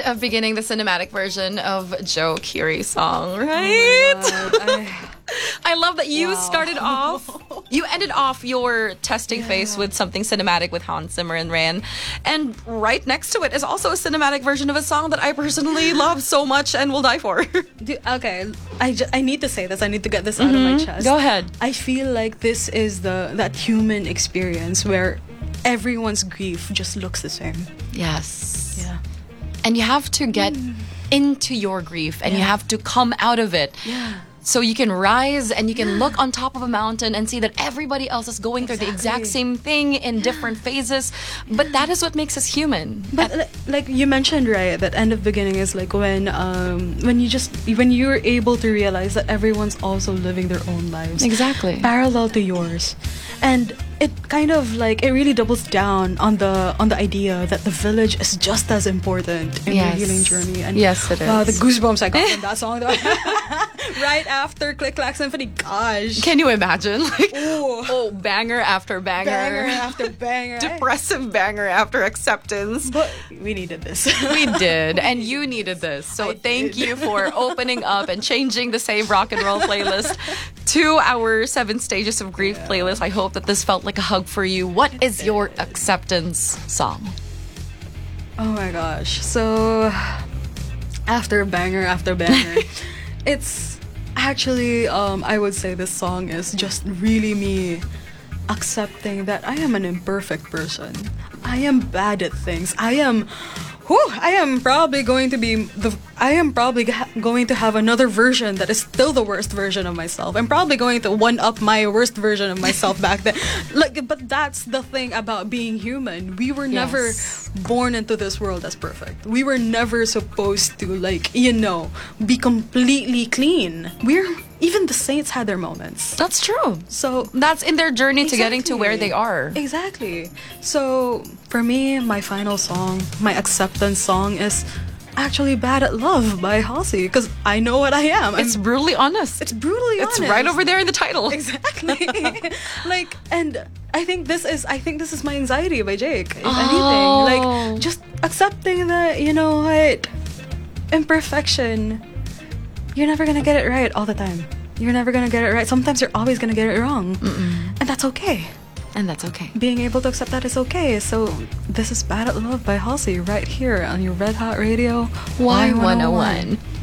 of beginning the cinematic version of Joe Keery's song, right? Oh I love that you started off, you ended off your testing phase with something cinematic with Hans Zimmer and Ran. And right next to it is also a cinematic version of a song that I personally love so much and will die for. Okay, I need to say this. I need to get this out of my chest. Go ahead. I feel like this is that human experience where everyone's grief just looks the same. Yes. Yeah. And you have to get into your grief and you have to come out of it. Yeah. So you can rise and you can look on top of a mountain and see that everybody else is going through the exact same thing in different phases. But that is what makes us human. But like you mentioned, right, that end of beginning is like when you're able to realize that everyone's also living their own lives. Exactly. Parallel to yours. And it kind of like it really doubles down on the idea that the village is just as important in your healing journey. And yes, it is. the goosebumps I got from that song though. Right after Click Clack Symphony, gosh. Can you imagine? Like, Ooh. banger after banger. Banger after banger. Depressive banger after acceptance. But we needed this. We did, and you needed this. So thank you for opening up and changing the Save Rock and Roll playlist to our 7 Stages of Grief playlist. I hope that this felt like a hug for you. What is your acceptance song? Oh my gosh. So after banger, it's actually I would say this song is just really me accepting that I am an imperfect person. I am bad at things. I am probably going to have another version that is still the worst version of myself. I'm probably going to one up my worst version of myself back then. But that's the thing about being human. We were never born into this world as perfect. We were never supposed to be completely clean. Even the saints had their moments. That's true. So that's in their journey to getting to where they are. Exactly. So for me, my final song, my acceptance song is actually Bad at Love by Halsey, because I know what I am. It's brutally honest. It's brutally honest. It's right over there in the title. Exactly. And I think this is my anxiety by Jake, if anything. Just accepting that, you know what, imperfection. You're never gonna get it right all the time. You're never gonna get it right. Sometimes you're always gonna get it wrong. And that's okay. And that's okay. Being able to accept that is okay. So this is Bad at Love by Halsey right here on your Red Hot Radio Y101.